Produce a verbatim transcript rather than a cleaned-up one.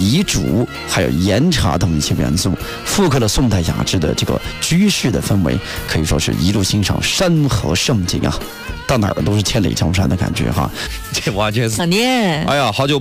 彝族还有岩茶等一些元素，复刻了宋代雅致的这个居士的氛围，可以说是一路欣赏山河胜景啊，到哪儿都是千里江山的感觉哈。这完全是，哎呀，好久。